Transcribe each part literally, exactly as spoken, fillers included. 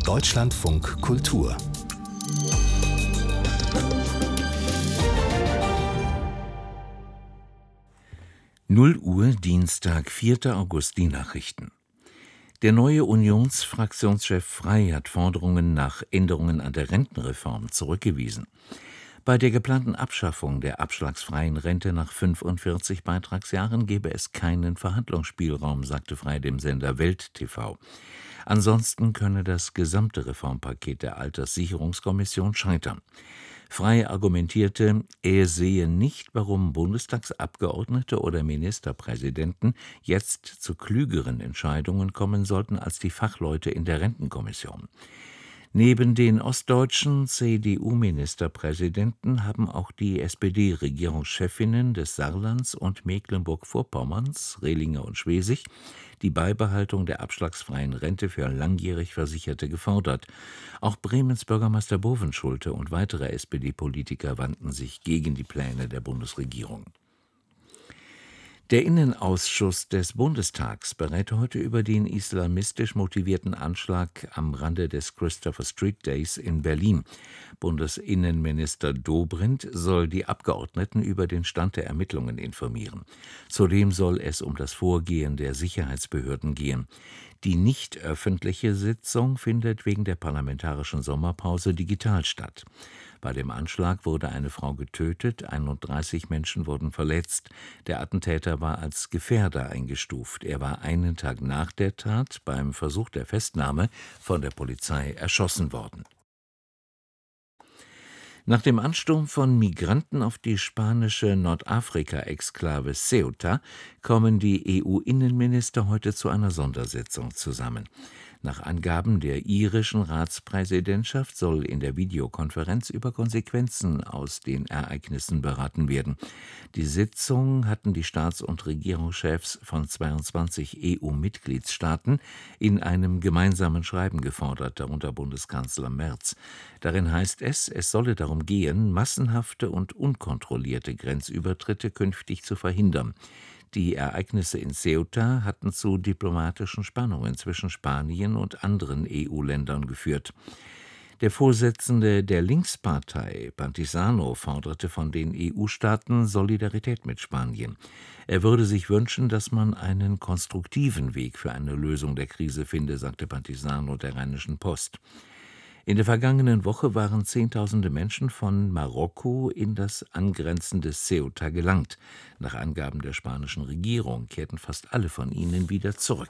Deutschlandfunk Kultur. null Uhr, Dienstag, vierter August, die Nachrichten. Der neue Unionsfraktionschef Frey hat Forderungen nach Änderungen an der Rentenreform zurückgewiesen. Bei der geplanten Abschaffung der abschlagsfreien Rente nach fünfundvierzig Beitragsjahren gebe es keinen Verhandlungsspielraum, sagte Frey dem Sender Welt T V. Ansonsten könne das gesamte Reformpaket der Alterssicherungskommission scheitern. Frey argumentierte, er sehe nicht, warum Bundestagsabgeordnete oder Ministerpräsidenten jetzt zu klügeren Entscheidungen kommen sollten als die Fachleute in der Rentenkommission. Neben den ostdeutschen C D U-Ministerpräsidenten haben auch die S P D-Regierungschefinnen des Saarlands und Mecklenburg-Vorpommerns, Rehlinger und Schwesig, die Beibehaltung der abschlagsfreien Rente für langjährig Versicherte gefordert. Auch Bremens Bürgermeister Bovenschulte und weitere S P D-Politiker wandten sich gegen die Pläne der Bundesregierung. Der Innenausschuss des Bundestags berät heute über den islamistisch motivierten Anschlag am Rande des Christopher Street Days in Berlin. Bundesinnenminister Dobrindt soll die Abgeordneten über den Stand der Ermittlungen informieren. Zudem soll es um das Vorgehen der Sicherheitsbehörden gehen. Die nicht öffentliche Sitzung findet wegen der parlamentarischen Sommerpause digital statt. Bei dem Anschlag wurde eine Frau getötet, einunddreißig Menschen wurden verletzt. Der Attentäter war als Gefährder eingestuft. Er war einen Tag nach der Tat beim Versuch der Festnahme von der Polizei erschossen worden. Nach dem Ansturm von Migranten auf die spanische Nordafrika-Exklave Ceuta kommen die E U-Innenminister heute zu einer Sondersitzung zusammen. Nach Angaben der irischen Ratspräsidentschaft soll in der Videokonferenz über Konsequenzen aus den Ereignissen beraten werden. Die Sitzung hatten die Staats- und Regierungschefs von zweiundzwanzig E U-Mitgliedstaaten in einem gemeinsamen Schreiben gefordert, darunter Bundeskanzler Merz. Darin heißt es, es solle darum gehen, massenhafte und unkontrollierte Grenzübertritte künftig zu verhindern. Die Ereignisse in Ceuta hatten zu diplomatischen Spannungen zwischen Spanien und anderen E U-Ländern geführt. Der Vorsitzende der Linkspartei, Pantisano, forderte von den E U-Staaten Solidarität mit Spanien. Er würde sich wünschen, dass man einen konstruktiven Weg für eine Lösung der Krise finde, sagte Pantisano der Rheinischen Post. In der vergangenen Woche waren Zehntausende Menschen von Marokko in das angrenzende Ceuta gelangt. Nach Angaben der spanischen Regierung kehrten fast alle von ihnen wieder zurück.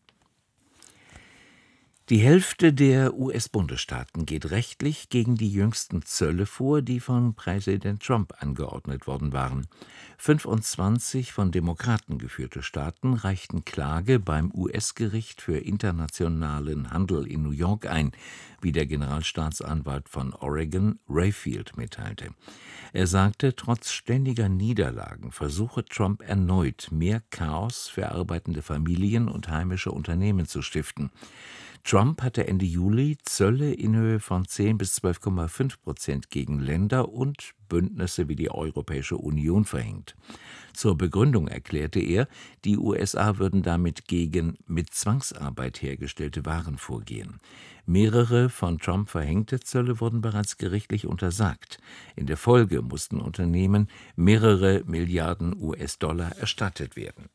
Die Hälfte der U S-Bundesstaaten geht rechtlich gegen die jüngsten Zölle vor, die von Präsident Trump angeordnet worden waren. fünfundzwanzig von Demokraten geführte Staaten reichten Klage beim U S-Gericht für internationalen Handel in New York ein, wie der Generalstaatsanwalt von Oregon, Rayfield, mitteilte. Er sagte, trotz ständiger Niederlagen versuche Trump erneut, mehr Chaos für arbeitende Familien und heimische Unternehmen zu stiften. Trump hatte Ende Juli Zölle in Höhe von zehn bis zwölf Komma fünf Prozent gegen Länder und Bündnisse wie die Europäische Union verhängt. Zur Begründung erklärte er, die U S A würden damit gegen mit Zwangsarbeit hergestellte Waren vorgehen. Mehrere von Trump verhängte Zölle wurden bereits gerichtlich untersagt. In der Folge mussten Unternehmen mehrere Milliarden U S-Dollar erstattet werden.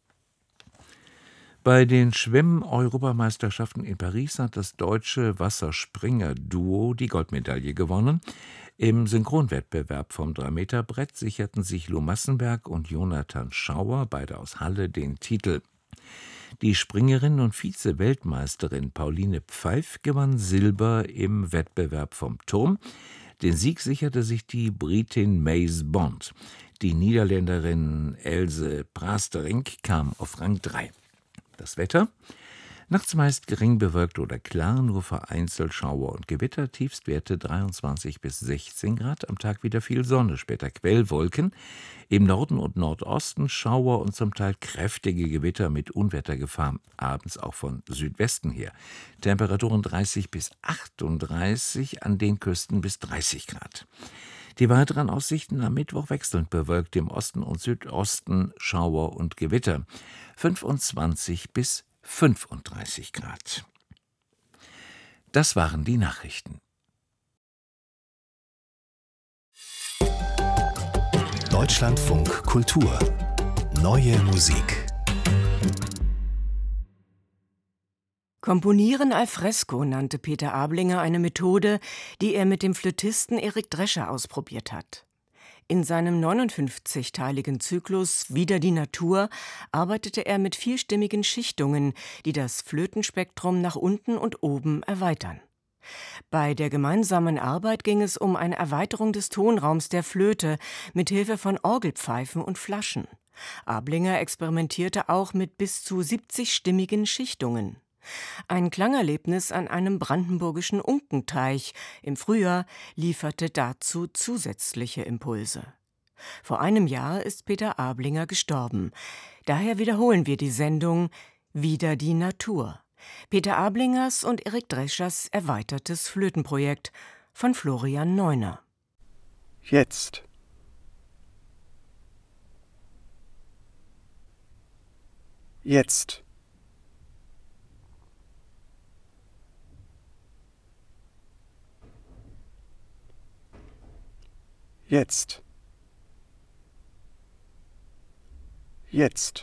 Bei den Schwimm-Europameisterschaften in Paris hat das deutsche Wasserspringer-Duo die Goldmedaille gewonnen. Im Synchronwettbewerb vom drei Meter Brett sicherten sich Lou Massenberg und Jonathan Schauer, beide aus Halle, den Titel. Die Springerin und Vize-Weltmeisterin Pauline Pfeif gewann Silber im Wettbewerb vom Turm. Den Sieg sicherte sich die Britin Maze Bond. Die Niederländerin Else Prasterink kam auf Rang drei. Das Wetter? Nachts meist gering bewölkt oder klar, nur vereinzelt Schauer und Gewitter, Tiefstwerte dreiundzwanzig bis sechzehn Grad, am Tag wieder viel Sonne, später Quellwolken. Im Norden und Nordosten Schauer und zum Teil kräftige Gewitter mit Unwettergefahr, abends auch von Südwesten her. Temperaturen dreißig bis achtunddreißig, an den Küsten bis dreißig Grad. Die weiteren Aussichten am Mittwoch wechselnd bewölkt, im Osten und Südosten Schauer und Gewitter. fünfundzwanzig bis fünfunddreißig Grad. Das waren die Nachrichten. Deutschlandfunk Kultur. Neue Musik. Komponieren al fresco nannte Peter Ablinger eine Methode, die er mit dem Flötisten Erik Drescher ausprobiert hat. In seinem neunundfünfzigteiligen Zyklus Wieder die Natur arbeitete er mit vierstimmigen Schichtungen, die das Flötenspektrum nach unten und oben erweitern. Bei der gemeinsamen Arbeit ging es um eine Erweiterung des Tonraums der Flöte mit Hilfe von Orgelpfeifen und Flaschen. Ablinger experimentierte auch mit bis zu siebzigstimmigen Schichtungen. Ein Klangerlebnis an einem brandenburgischen Unkenteich im Frühjahr lieferte dazu zusätzliche Impulse. Vor einem Jahr ist Peter Ablinger gestorben. Daher wiederholen wir die Sendung Wieder die Natur. Peter Ablingers und Erik Dreschers erweitertes Flötenprojekt von Florian Neuner. Jetzt. Jetzt. Jetzt. Jetzt.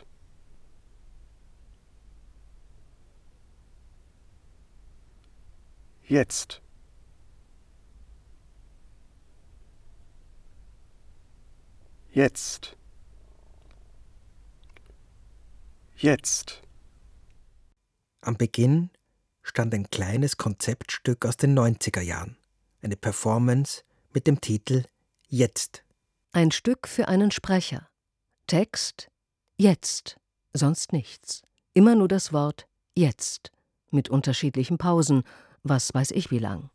Jetzt. Jetzt. Jetzt. Am Beginn stand ein kleines Konzeptstück aus den neunziger Jahren. Eine Performance mit dem Titel Jetzt. Ein Stück für einen Sprecher. Text Jetzt, sonst nichts. Immer nur das Wort Jetzt, mit unterschiedlichen Pausen, was weiß ich wie lang.